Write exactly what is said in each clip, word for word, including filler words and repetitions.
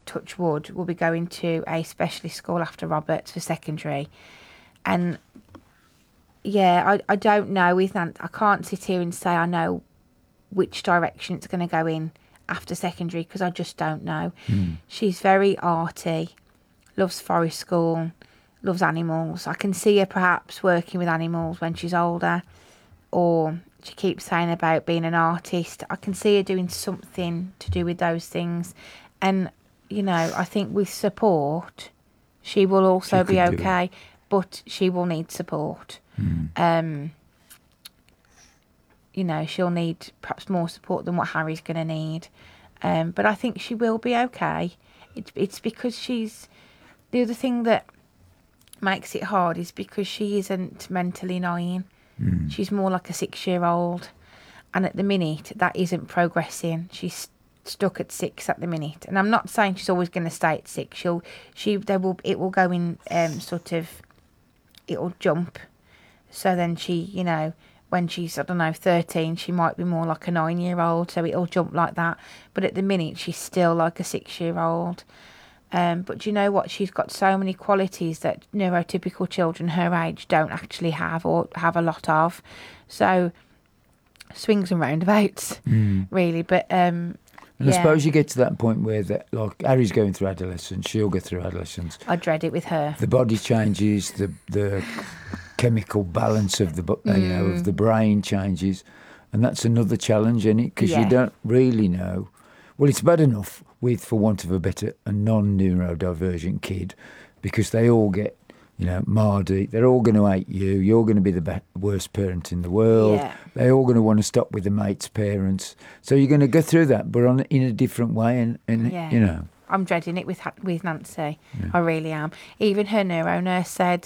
touch wood, will be going to a specialist school after Roberts for secondary. And yeah, I, I don't know with Nan- I can't sit here and say I know which direction it's going to go in after secondary, because I just don't know. Mm. She's very arty, loves forest school, loves animals. I can see her perhaps working with animals when she's older, or she keeps saying about being an artist. I can see her doing something to do with those things. And, you know, I think with support, she will also She be could do okay, but she will need support. Mm. Um, you know, she'll need perhaps more support than what Harry's going to need. Um, but I think she will be okay. It's, it's because she's... The other thing that makes it hard is because she isn't mentally nine. Mm. She's more like a six-year-old. And at the minute, that isn't progressing. She's stuck at six at the minute. And I'm not saying she's always going to stay at six. She'll, she, there will, it will go in um, sort of... It'll jump. So then she, you know... When she's, I don't know, thirteen, she might be more like a nine-year-old, so it'll jump like that. But at the minute, she's still like a six-year-old. Um, but do you know what? She's got so many qualities that neurotypical children her age don't actually have, or have a lot of. So, swings and roundabouts, Mm. really. But, um, And yeah. I suppose you get to that point where, that, like, Harry's going through adolescence, she'll go through adolescence. I dread it with her. The body changes, the the chemical balance of the bo- uh, you know of the brain changes, and that's another challenge, isn't it? Because Yeah. you don't really know. Well, it's bad enough with, for want of a better, a non-neurodivergent kid, because they all get, you know, Mardy. They're all going to hate you. You're going to be the be- worst parent in the world. Yeah. They're all going to want to stop with the mate's parents. So you're going to go through that, but on in a different way, and, and Yeah. you know. I'm dreading it with with Nancy. I really am. Even her neuro nurse said,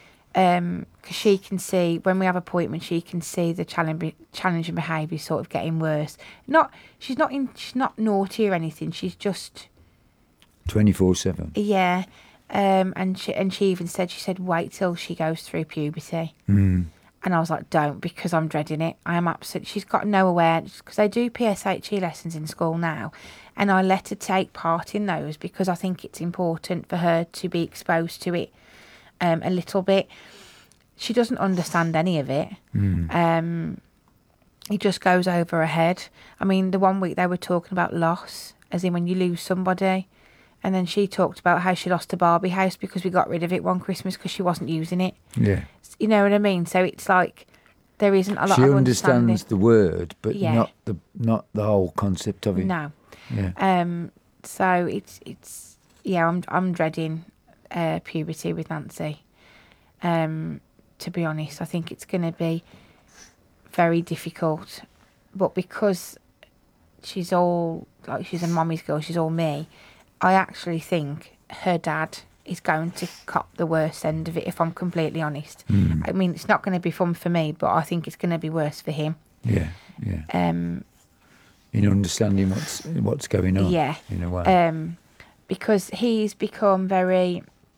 um, because she can see, when we have appointments, she can see the challenge, challenging behaviour sort of getting worse. Not, she's not in, she's not naughty or anything. She's just, twenty-four seven. yeah. Um, and she and she even said, she said, wait till she goes through puberty. Mm. And I was like, don't, because I'm dreading it. I am absolutely... She's got no awareness, because they do P S H E lessons in school now, and I let her take part in those because I think it's important for her to be exposed to it um, a little bit. She doesn't understand any of it. Mm. Um, it just goes over her head. I mean, the one week they were talking about loss, as in when you lose somebody, and then she talked about how she lost a Barbie house because we got rid of it one Christmas because she wasn't using it. Yeah. You know what I mean? So it's like there isn't a lot She of understands understanding. the word, but Yeah. not the not the whole concept of it. No. Yeah. Um. So it's it's yeah. I'm I'm dreading uh, puberty with Nancy. Um. To be honest, I think it's going to be very difficult, but because she's all like she's a mommy's girl, she's all me. I actually think her dad is going to cop the worst end of it, if I'm completely honest. Mm. I mean, it's not going to be fun for me, but I think it's going to be worse for him. Yeah. Yeah. Um, In understanding what's what's going on. yeah. In a way. Um, because he's become very,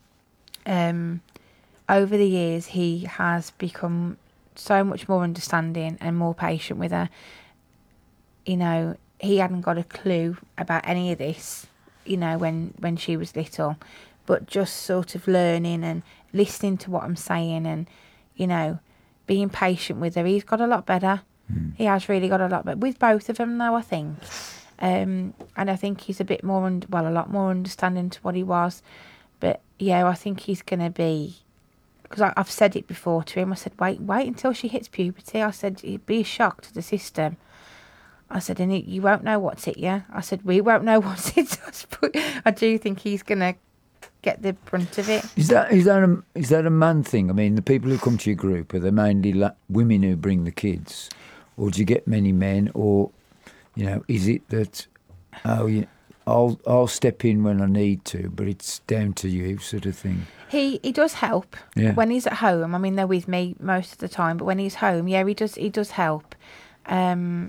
um, over the years, he has become so much more understanding and more patient with her. You know, he hadn't got a clue about any of this, you know, when, when she was little. But just sort of learning and listening to what I'm saying and, you know, being patient with her. He's got a lot better. Mm. He has really got a lot better. With both of them, though, I think. Um, and I think he's a bit more, un- well, a lot more understanding to what he was. But, yeah, I think he's going to be... Because I've said it before to him. I said, wait, wait until she hits puberty. I said, it'd be a shock to the system. I said, and it, you won't know what's hit you. I said, we won't know what's hit us. But I do think he's going to get the brunt of it. Is that is that a is that a man thing? I mean, the people who come to your group, are they mainly la- women who bring the kids, or do you get many men? Or, you know, is it that oh, you, I'll I'll step in when I need to, but it's down to you, sort of thing? He he does help Yeah. when he's at home. I mean, they're with me most of the time, but when he's home, yeah, he does he does help. Um,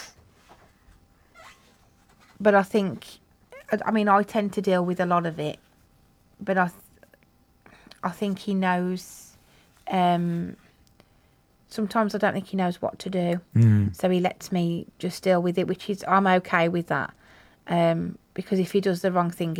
but I think, I mean, I tend to deal with a lot of it. But I, th- I think he knows. Um, sometimes I don't think he knows what to do, Mm. so he lets me just deal with it, which is I'm okay with that. Um, because if he does the wrong thing,